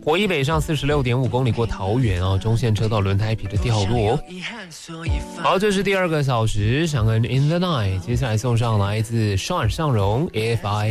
国一北上46.5公里过桃园啊，中线车道轮胎皮的掉落。好，这是第2个小时，想跟 In the Night， 接下来送上来自 Sean 尚荣 AFI。